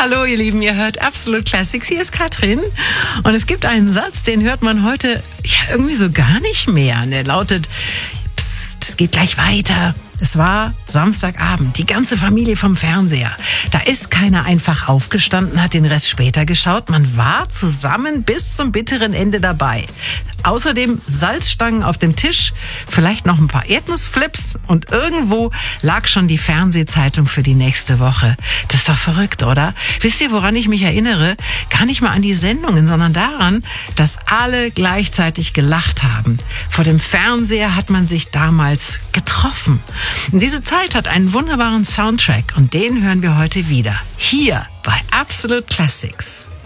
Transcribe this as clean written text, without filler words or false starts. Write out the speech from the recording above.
Hallo ihr Lieben, ihr hört Absolute Classics, hier ist Katrin und es gibt einen Satz, den hört man heute irgendwie so gar nicht mehr. Und der lautet, Psst, es geht gleich weiter. Es war Samstagabend, die ganze Familie vom Fernseher. Da ist keiner einfach aufgestanden, hat den Rest später geschaut. Man war zusammen bis zum bitteren Ende dabei. Außerdem Salzstangen auf dem Tisch, vielleicht noch ein paar Erdnussflips und irgendwo lag schon die Fernsehzeitung für die nächste Woche. Das ist doch verrückt, oder? Wisst ihr, woran ich mich erinnere? Gar nicht mal an die Sendungen, sondern daran, dass alle gleichzeitig gelacht haben. Vor dem Fernseher hat man sich damals getroffen. Und diese Zeit hat einen wunderbaren Soundtrack und den hören wir heute wieder. Hier bei Absolute Classics.